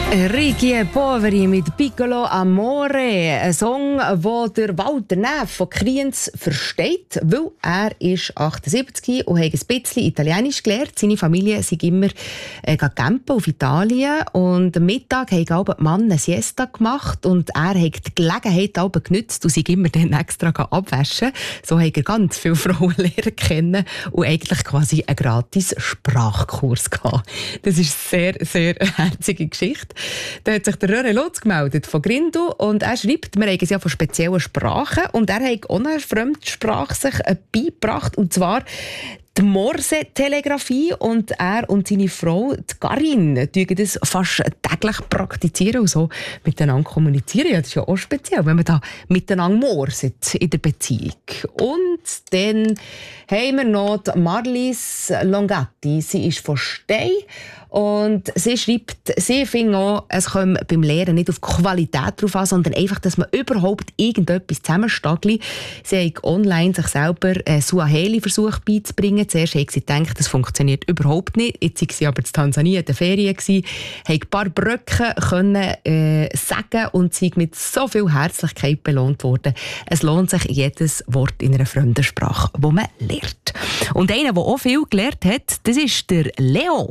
Ricchi e Poveri mit Piccolo Amore, ein Song, den der Walter Neff von Kriens versteht, weil er ist 78 und hat ein bisschen Italienisch gelernt. Seine Familie sind immer campen auf Italien und am Mittag haben die Mann eine Siesta gemacht und er hat die Gelegenheit genutzt und sich immer dann extra abwaschen. So hat er ganz viele Frauen lernen kennen und eigentlich quasi einen gratis Sprachkurs gehabt. Das ist eine sehr, sehr herzige Geschichte. Da hat sich der Röre Lutz gemeldet von Grindu und er schreibt, wir haben es ja von speziellen Sprachen und er hat auch eine Fremdsprache sich beigebracht und zwar die Morse-Telegrafie und er und seine Frau, die Karin, tun das fast täglich praktizieren und so miteinander kommunizieren. Ja, das ist ja auch speziell, wenn man da miteinander morset in der Beziehung. Und dann haben wir noch die Marlies Longatti. Sie ist von Stein und sie schreibt, sie findet auch, es kommt beim Lehren nicht auf Qualität drauf an, sondern einfach, dass man überhaupt irgendetwas zusammenstagelt. Sie hat online sich selber einen Suaheli-Versuch beizubringen. Zuerst hat sie gedacht, das funktioniert überhaupt nicht. Jetzt war sie aber in Tansania in der Ferien, hat ein paar Brücken können sagen und sie mit so viel Herzlichkeit belohnt worden. Es lohnt sich jedes Wort in einer fremden Sprache, das man lernt. Und einer, der auch viel gelernt hat, das ist der Leo.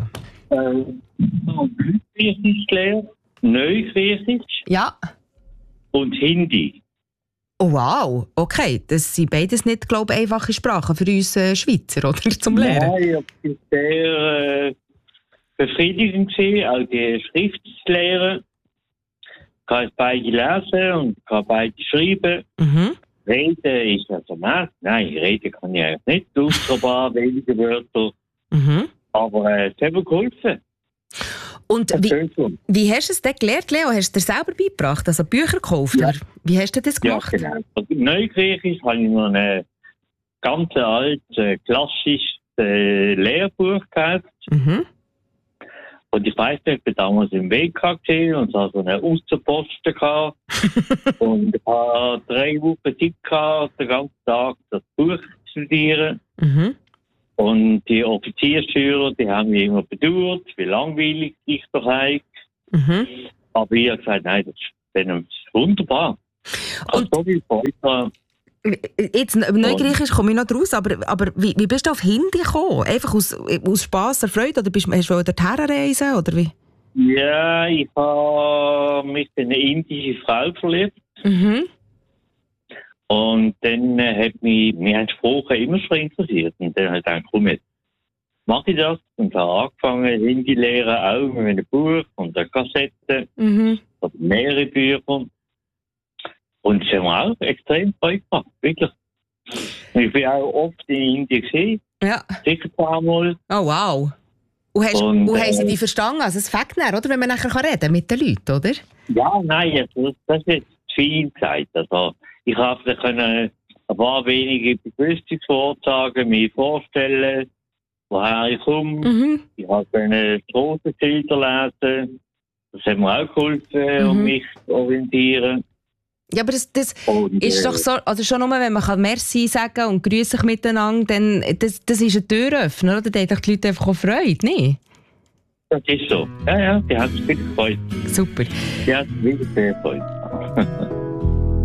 Griechisch gelernt, Neugriechisch und Hindi. Oh wow, okay. Das sind beides nicht, glaube ich, einfache Sprachen für uns Schweizer, oder? Zum Lernen. Nein, es war sehr befriedigend, auch die Schrift zu lernen. Ich kann beide lesen und kann beide schreiben. Mhm. Reden ist also nein, reden kann ich eigentlich nicht, außer ein paar wenige Wörter. Mhm. Aber es hat mir geholfen. Und wie hast du es denn gelernt, Leo? Hast du dir selber beigebracht, also Bücher gekauft? Ja. Oder wie hast du das gemacht? Ja, genau. Also Neugriechisch habe ich noch ein ganz altes, klassisches Lehrbuch gekauft. Mhm. Und ich weiss nicht, ich war damals im WK gesehen und es hatte so eine Außenposten gehabt. Und ich hatte 3 Wochen Zeit gehabt, den ganzen Tag das Buch zu studieren. Mhm. Und die Offiziersschüler, die haben mich immer bedauert, wie langweilig ich doch eigentlich. Mhm. Aber ich habe gesagt, nein, das ist wunderbar. Und so viel Freude. Jetzt, Neugriechisch komme ich noch draus, aber wie bist du auf Hindi gekommen? Einfach aus Spass oder Freude? Oder hast du dorthin reisen? Oder wie? Ja, ich habe mich in eine indische Frau verliebt. Mhm. Und dann hat mich die Sprache immer schon interessiert. Und dann habe ich gedacht, komm jetzt, mache ich das. Und habe angefangen, Hindi zu lernen, auch mit einem Buch und einer Kassette. Mhm. Oder mehrere Bücher. Und es hat mir auch extrem Freude gemacht, wirklich. Ich bin auch oft in Indien gesehen. Ja. Sicher ein paar Mal. Oh wow. Und haben sie dich verstanden? Also es fängt dann, oder? Wenn man nachher reden mit den Leuten, oder? Ja, nein, das ist jetzt zu viel Zeit. Also, ich habe ein paar wenige Begrüßungsworte sagen, mich vorstellen, woher ich komme. Mhm. Ich habe Strassenschilder lesen. Das hat mir auch geholfen, um mich zu orientieren. Ja, aber das ist doch so, also schon nur, wenn man Merci sagen und grüßen sich miteinander, dann, das ist ein Türöffner, oder? Da haben die Leute einfach auch Freude, nicht? Das ist so. Ja, die haben sich wirklich gefreut. Super. Die haben sich wirklich sehr gefreut.